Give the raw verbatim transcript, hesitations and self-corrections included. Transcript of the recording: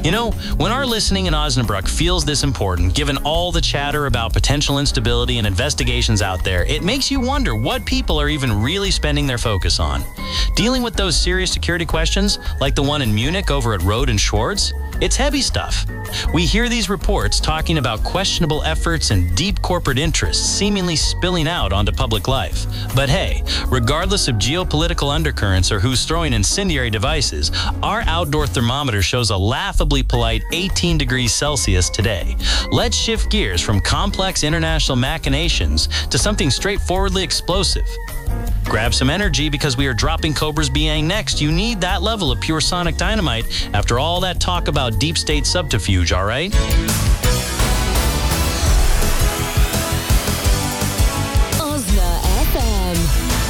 You know, when our listening in Osnabrück feels this important, given all the chatter about potential instability and investigations out there, it makes you wonder what people are even really spending their focus on. Dealing with those serious security questions, like the one in Munich over at Rohde and Schwarz, it's heavy stuff. We hear these reports talking about questionable efforts and deep corporate interests seemingly spilling out onto public life. But hey, regardless of geopolitical undercurrents or who's throwing incendiary devices, our outdoor thermometer shows a laughably polite eighteen degrees Celsius today. Let's shift gears from complex international machinations to something straightforwardly explosive. Grab some energy because we are dropping Cobra's Biang next. You need that level of pure sonic dynamite after all that talk about deep state subterfuge, all right?